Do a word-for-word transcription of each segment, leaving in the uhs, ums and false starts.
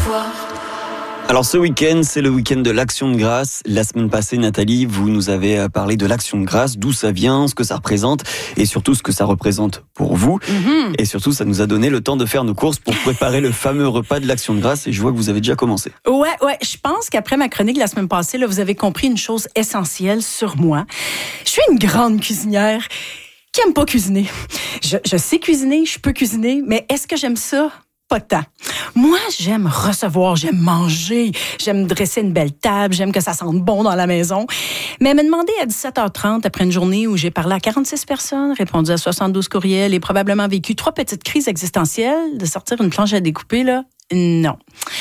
toi. Alors ce week-end, c'est le week-end de l'Action de grâce. La semaine passée, Nathalie, vous nous avez parlé de l'Action de grâce, d'où ça vient, ce que ça représente et surtout ce que ça représente pour vous. Mm-hmm. Et surtout, ça nous a donné le temps de faire nos courses pour préparer le fameux repas de l'Action de grâce et je vois que vous avez déjà commencé. Ouais, ouais, je pense qu'après ma chronique la semaine passée, là, vous avez compris une chose essentielle sur moi. Je suis une grande cuisinière qui aime pas cuisiner. Je, je sais cuisiner, je peux cuisiner, mais est-ce que j'aime ça? Pas tant. Moi, j'aime recevoir, j'aime manger, j'aime dresser une belle table, j'aime que ça sente bon dans la maison. Mais me demander à dix-sept heures trente, après une journée où j'ai parlé à quarante-six personnes, répondu à soixante-douze courriels et probablement vécu trois petites crises existentielles, de sortir une planche à découper, là, non.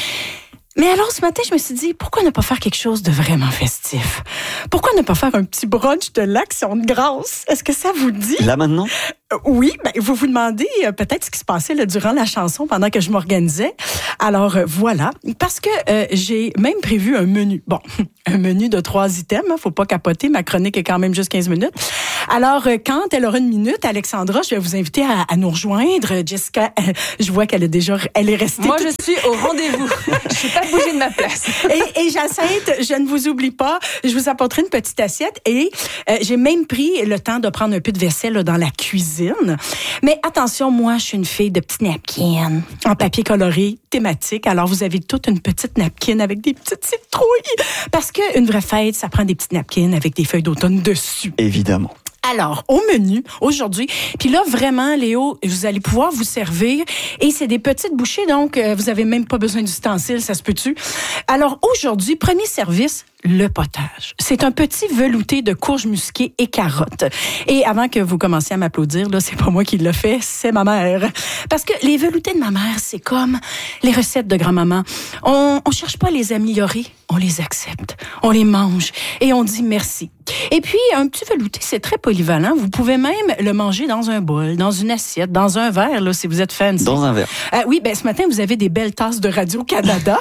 Mais alors, ce matin, je me suis dit, pourquoi ne pas faire quelque chose de vraiment festif? Pourquoi ne pas faire un petit brunch de l'Action de grâce? Est-ce que ça vous dit? Là, maintenant? Euh, oui, ben, vous vous demandez euh, peut-être ce qui se passait là, durant la chanson pendant que je m'organisais. Alors, euh, voilà. Parce que euh, j'ai même prévu un menu. Bon, un menu de trois items. Hein, faut pas capoter. Ma chronique est quand même juste quinze minutes. Alors, euh, quand elle aura une minute, Alexandra, je vais vous inviter à, à nous rejoindre. Jessica, euh, je vois qu'elle est déjà, elle est restée. Moi, toute... je suis au rendez-vous. Je suis pas bougée de ma place. Et, et Jacinthe, je ne vous oublie pas. Je vous apporterai une petite assiette. Et euh, j'ai même pris le temps de prendre un peu de vaisselle là, dans la cuisine. Mais attention, moi, je suis une fille de petits napkins en papier coloré, thématique. Alors, vous avez toute une petite napkin avec des petites citrouilles. Parce qu'une vraie fête, ça prend des petites napkins avec des feuilles d'automne dessus. Évidemment. Alors, au menu, aujourd'hui, puis là, vraiment, Léo, vous allez pouvoir vous servir. Et c'est des petites bouchées, donc euh, vous avez même pas besoin d'ustensiles, ça se peut-tu? Alors, aujourd'hui, premier service, le potage. C'est un petit velouté de courges musquées et carottes. Et avant que vous commenciez à m'applaudir, là, c'est pas moi qui l'ai fait, c'est ma mère. Parce que les veloutés de ma mère, c'est comme les recettes de grand-maman. On, on cherche pas à les améliorer, on les accepte, on les mange et on dit merci. Et puis, un petit velouté, c'est très polyvalent. Vous pouvez même le manger dans un bol, dans une assiette, dans un verre, là, si vous êtes fancy. Dans un verre. Euh, oui, ben ce matin, vous avez des belles tasses de Radio-Canada.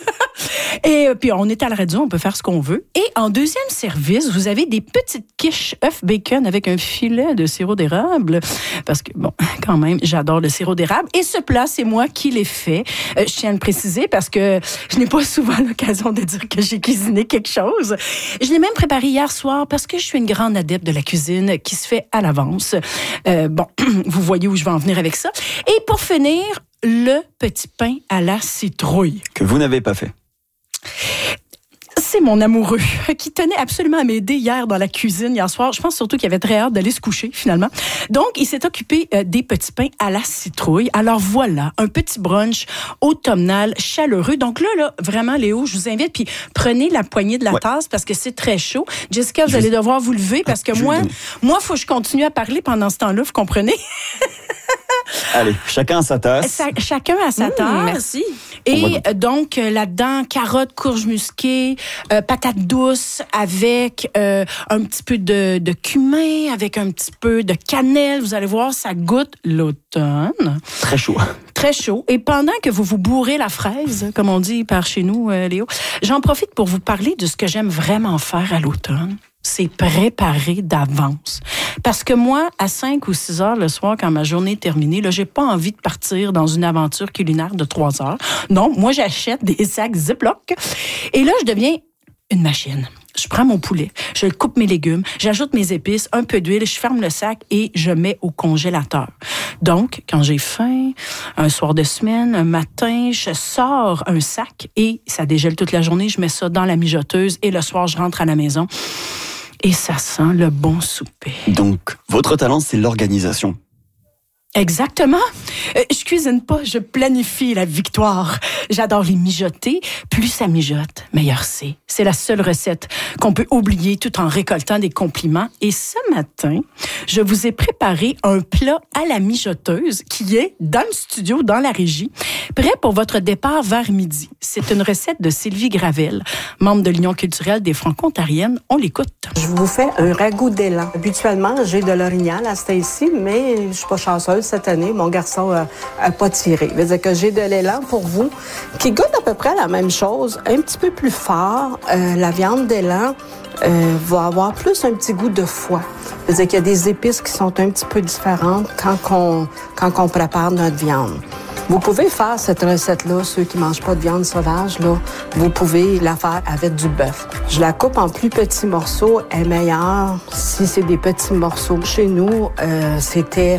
Et puis, on est à la radio, on peut faire ce qu'on veut. Et en deuxième service, vous avez des petites quiches œufs bacon avec un filet de sirop d'érable. Parce que, bon, quand même, j'adore le sirop d'érable. Et ce plat, c'est moi qui l'ai fait. Euh, je tiens à le préciser parce que je n'ai pas souvent l'occasion de dire que j'ai cuisiné quelque chose. Je l'ai même préparé hier soir parce que je suis une grande adepte de la cuisine qui se fait à l'avance. Euh, bon, vous voyez où je vais en venir avec ça. Et pour finir, le petit pain à la citrouille. Que vous n'avez pas fait. C'est mon amoureux qui tenait absolument à m'aider hier dans la cuisine, hier soir. Je pense surtout qu'il avait très hâte d'aller se coucher, finalement. Donc, il s'est occupé euh, des petits pains à la citrouille. Alors voilà, un petit brunch automnal, chaleureux. Donc là, là, vraiment, Léo, je vous invite, puis prenez la poignée de la ouais. tasse parce que c'est très chaud. Jessica, vous je allez vais... devoir vous lever parce que je moi, moi, faut que je continue à parler pendant ce temps-là, vous comprenez? Allez, chacun à sa tasse. Sa, chacun à sa mmh, tasse. Merci. Et euh, donc, euh, là-dedans, carottes, courges musquées, euh, patates douces avec euh, un petit peu de, de cumin, avec un petit peu de cannelle. Vous allez voir, ça goûte l'automne. Très chaud. Très chaud. Et pendant que vous vous bourrez la fraise, comme on dit par chez nous, euh, Léo, j'en profite pour vous parler de ce que j'aime vraiment faire à l'automne. C'est préparer d'avance. Parce que moi, à cinq ou six heures le soir, quand ma journée est terminée, là, j'ai pas envie de partir dans une aventure culinaire de trois heures. Non, moi, j'achète des sacs Ziploc. Et là, je deviens une machine. Je prends mon poulet, je coupe mes légumes, j'ajoute mes épices, un peu d'huile, je ferme le sac et je mets au congélateur. Donc, quand j'ai faim, un soir de semaine, un matin, je sors un sac et ça dégèle toute la journée. Je mets ça dans la mijoteuse et le soir, je rentre à la maison. Et ça sent le bon souper. Donc, votre talent, c'est l'organisation. Exactement. Euh, je cuisine pas, je planifie la victoire. J'adore les mijoter. Plus ça mijote, meilleur c'est. C'est la seule recette qu'on peut oublier tout en récoltant des compliments. Et ce matin, je vous ai préparé un plat à la mijoteuse qui est dans le studio, dans la régie, prêt pour votre départ vers midi. C'est une recette de Sylvie Gravel, membre de l'Union culturelle des Franco-Ontariennes. On l'écoute. Je vous fais un ragoût d'élan. Habituellement, j'ai de l'orignal à Stacy, mais je suis pas chanceuse cette année. Mon garçon a, a pas tiré. Ça veut dire que j'ai de l'élan pour vous, qui goûte à peu près la même chose, un petit peu plus fort. Euh, la viande d'élan euh, va avoir plus un petit goût de foie. Ça veut dire qu'il y a des épices qui sont un petit peu différentes quand on, quand on prépare notre viande. Vous pouvez faire cette recette-là, ceux qui mangent pas de viande sauvage, là, vous pouvez la faire avec du bœuf. Je la coupe en plus petits morceaux, elle est meilleure si c'est des petits morceaux. Chez nous, euh, c'était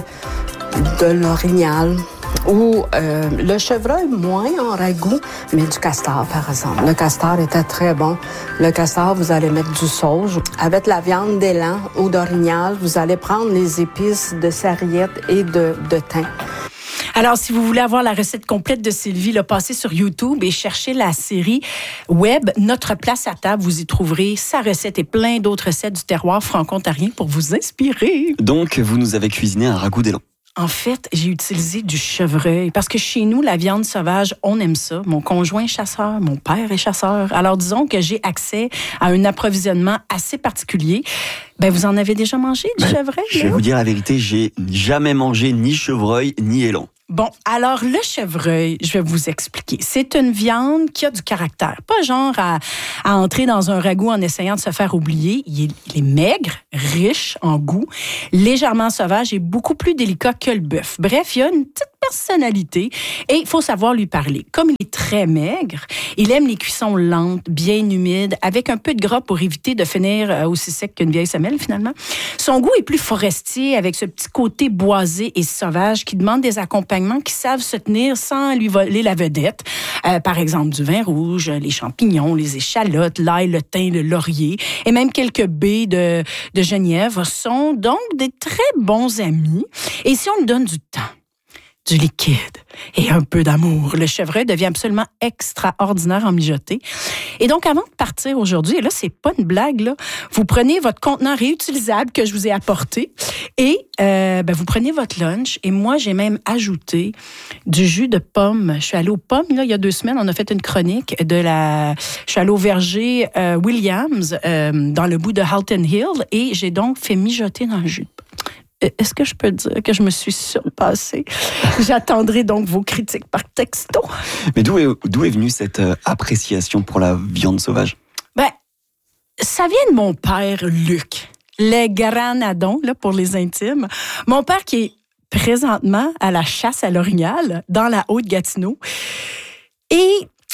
de l'orignal ou euh, le chevreuil moins en ragoût, mais du castor, par exemple. Le castor était très bon. Le castor, vous allez mettre du sauge. Avec la viande d'élan ou d'orignal, vous allez prendre les épices de sarriette et de, de thym. Alors, si vous voulez avoir la recette complète de Sylvie, là, passez sur YouTube et cherchez la série web Notre place à table. Vous y trouverez sa recette et plein d'autres recettes du terroir franco-ontarien pour vous inspirer. Donc, vous nous avez cuisiné un ragoût d'élan. En fait, j'ai utilisé du chevreuil parce que chez nous, la viande sauvage, on aime ça. Mon conjoint est chasseur, mon père est chasseur. Alors, disons que j'ai accès à un approvisionnement assez particulier. Ben, vous en avez déjà mangé du ben, chevreuil? Je vais Léo? vous dire la vérité, j'ai jamais mangé ni chevreuil ni élan. Bon, alors le chevreuil, je vais vous expliquer. C'est une viande qui a du caractère. Pas genre à, à entrer dans un ragoût en essayant de se faire oublier. Il est, il est maigre, riche en goût, légèrement sauvage et beaucoup plus délicat que le bœuf. Bref, il a une petite personnalité et il faut savoir lui parler. Comme il est très maigre, il aime les cuissons lentes, bien humides, avec un peu de gras pour éviter de finir aussi sec qu'une vieille semelle finalement. Son goût est plus forestier avec ce petit côté boisé et sauvage qui demande des accompagnements qui savent se tenir sans lui voler la vedette. Euh, par exemple, du vin rouge, les champignons, les échalotes, l'ail, le thym, le laurier et même quelques baies de, de genièvre sont donc des très bons amis. Et si on lui donne du temps, du liquide et un peu d'amour, le chevreuil devient absolument extraordinaire en mijoter. Et donc, avant de partir aujourd'hui, et là, c'est pas une blague, là, vous prenez votre contenant réutilisable que je vous ai apporté et euh, ben, vous prenez votre lunch. Et moi, j'ai même ajouté du jus de pomme. Je suis allée aux pommes, là, il y a deux semaines, on a fait une chronique de la... Je suis allée au verger euh, Williams euh, dans le bout de Halton Hill et j'ai donc fait mijoter dans le jus de pomme. Est-ce que je peux dire que je me suis surpassée? J'attendrai donc vos critiques par texto. Mais d'où est, d'où est venue cette euh, appréciation pour la viande sauvage? Ben, ça vient de mon père, Luc. Les granadons, là, pour les intimes. Mon père qui est présentement à la chasse à l'orignal dans la Haute-Gatineau. Et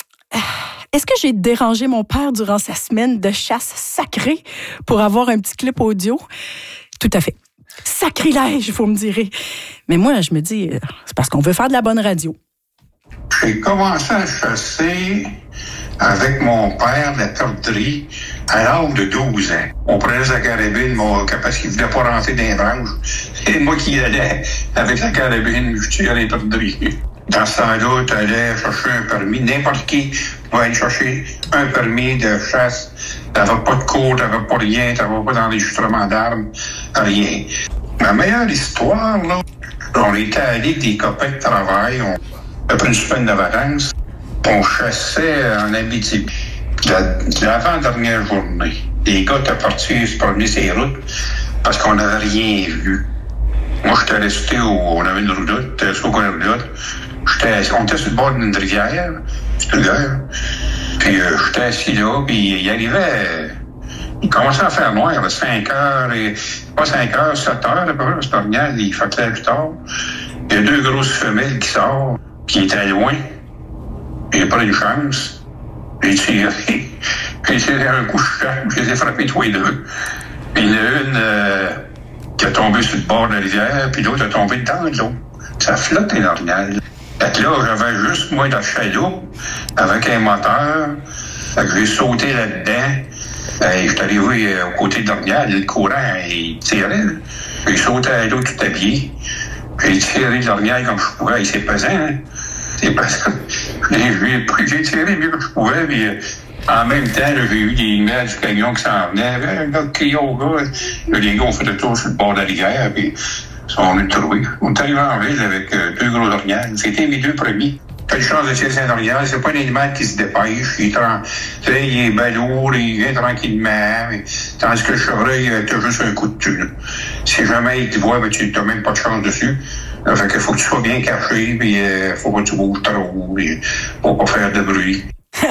est-ce que j'ai dérangé mon père durant sa semaine de chasse sacrée pour avoir un petit clip audio? Tout à fait. Sacrilège, vous me direz. Mais moi, je me dis, c'est parce qu'on veut faire de la bonne radio. J'ai commencé à chasser avec mon père de la perdrix à l'âge de douze ans. On prenait sa carabine, mon, parce qu'il ne voulait pas rentrer dans les branches. C'est moi qui allais avec la carabine, je tirais les perdrix. Dans ce temps-là, tu allais chercher un permis. N'importe qui pouvait aller chercher un permis de chasse. T'avais pas de cours, t'avais pas rien, t'avais pas d'enregistrement d'armes, rien. Ma meilleure histoire, là, on était allés avec des copains de travail, on, après une semaine de vacances, on chassait en Abitibi. De l'avant-dernière journée, les gars étaient partis se promener sur les routes parce qu'on n'avait rien vu. Moi, j'étais resté où on avait une roulotte, sur le coin de la roulotte. J'étais, on était sur le bord d'une rivière, une rivière. Puis euh, j'étais assis là, puis il arrivait, il commençait à faire noir, à cinq heures, et, pas cinq heures, sept heures, à peu près, parce que l'orignal, il fait clair plus tard. Il y a deux grosses femelles qui sortent, qui étaient loin. J'ai pris une chance. J'ai tiré. J'ai tiré un coup de chaque, je les ai frappés tous les deux. Puis il y en a une euh, qui a tombé sur le bord de la rivière, puis l'autre a tombé dans l'eau. Ça flotte, les orignales. Fait que là, j'avais juste, moi, le chaloupe avec un moteur. Fait que j'ai sauté là-dedans. Je suis arrivé aux côtés de l'orignal, le courant, il tirait. J'ai sauté à l'eau tout habillé. J'ai tiré l'orignal comme je pouvais. C'est pesant, hein? C'est pesant. J'ai pris, j'ai tiré mieux que je pouvais, puis en même temps, là, j'ai eu des images du camion qui s'en venait. Un gars qui criait au gars. Là, les gars ont fait le tour sur le bord de la rivière, puis on est trouvé. On est arrivé en ville avec euh, deux gros orignales. C'était mes deux premiers. J'ai eu chance de tirer un orignal. C'est pas un animal qui se dépêche. Il est, tra... il est balourd, il vient tranquillement. Mais... Tandis que le chevreuil, t'as juste un coup de tue. Si jamais il te voit, ben, tu n'as même pas de chance dessus. Là, fait qu'il faut que tu sois bien caché, puis euh, faut pas que tu bouges trop, puis faut pas faire de bruit.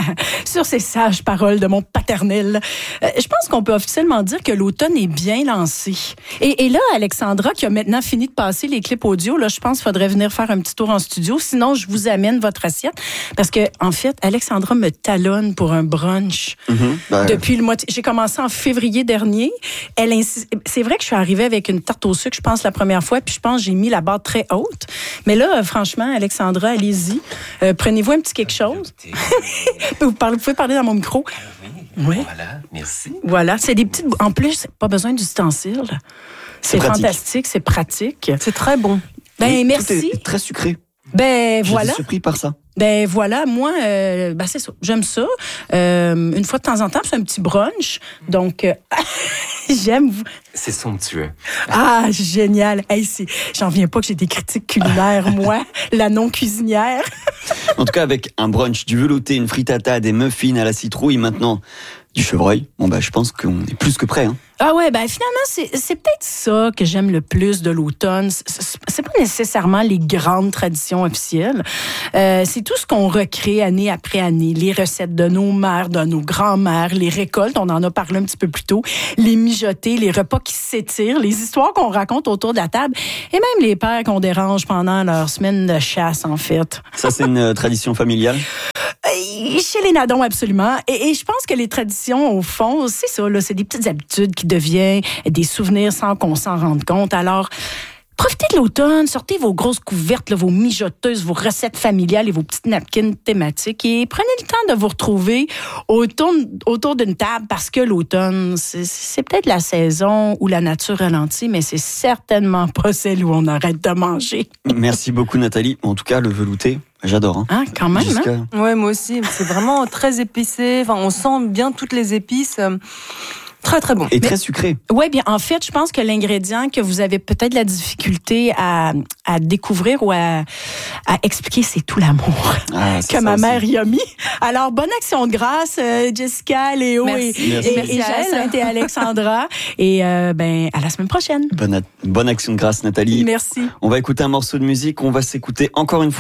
Sur ces sages paroles de mon paternel, euh, je pense qu'on peut officiellement dire que l'automne est bien lancé. Et, et là, Alexandra, qui a maintenant fini de passer les clips audio, là, je pense qu'il faudrait venir faire un petit tour en studio. Sinon, je vous amène votre assiette. Parce que, en fait, Alexandra me talonne pour un brunch. Mm-hmm. Ben... Depuis le mois... T- J'ai commencé en février dernier. Elle insiste... C'est vrai que je suis arrivée avec une tarte au sucre, je pense, la première fois, puis je pense que j'ai mis la barre très haute. Mais là, euh, franchement, Alexandra, allez-y. Euh, prenez-vous un petit quelque chose. vous, parlez, vous pouvez parler dans mon micro. Oui. Oui. Voilà, merci. Voilà, c'est des petites... En plus, pas besoin d'ustensiles. C'est, c'est fantastique, c'est pratique. C'est très bon. Ben, oui, merci. Tout est très sucré. Ben, voilà. Je suis surpris par ça. Ben voilà, moi, euh, ben c'est ça, j'aime ça. Euh, une fois de temps en temps, c'est un petit brunch, donc euh, j'aime. C'est somptueux. Ah, génial. Hey, c'est... J'en viens pas que j'ai des critiques culinaires, moi, la non-cuisinière. En tout cas, avec un brunch, du velouté, une frittata, des muffins à la citrouille, maintenant du chevreuil, bon ben, je pense qu'on est plus que prêt. Hein. Ah ouais, ben finalement, c'est, c'est peut-être ça que j'aime le plus de l'automne. C'est, c'est pas nécessairement les grandes traditions officielles. Euh, c'est tout ce qu'on recrée année après année. Les recettes de nos mères, de nos grands-mères, les récoltes, on en a parlé un petit peu plus tôt, les mijotés, les repas qui s'étirent, les histoires qu'on raconte autour de la table et même les pères qu'on dérange pendant leur semaine de chasse, en fait. Ça, c'est une euh, tradition familiale? Chez les Nadon, absolument. Et, et je pense que les traditions, au fond, c'est ça, là, c'est des petites habitudes qui deviennent des souvenirs sans qu'on s'en rende compte. Alors, profitez de l'automne, sortez vos grosses couvertes, là, vos mijoteuses, vos recettes familiales et vos petites napkins thématiques et prenez le temps de vous retrouver autour, autour d'une table parce que l'automne, c'est, c'est peut-être la saison où la nature ralentit, mais c'est certainement pas celle où on arrête de manger. Merci beaucoup, Nathalie. En tout cas, le velouté, j'adore. Hein. Ah, quand même, Jusqu'à... hein? Ouais, moi aussi. C'est vraiment très épicé. Enfin, on sent bien toutes les épices. Très, très bon. Et très sucré. Oui, bien, en fait, je pense que l'ingrédient que vous avez peut-être la difficulté à, à découvrir ou à, à expliquer, c'est tout l'amour ah, que ma aussi. Mère y a mis. Alors, bonne action de grâce, euh, Jessica, Léo merci. et, merci. et, merci et Jacinthe et Alexandra. Et euh, ben, à la semaine prochaine. Bonne, bonne action de grâce, Nathalie. Merci. On va écouter un morceau de musique. On va s'écouter encore une fois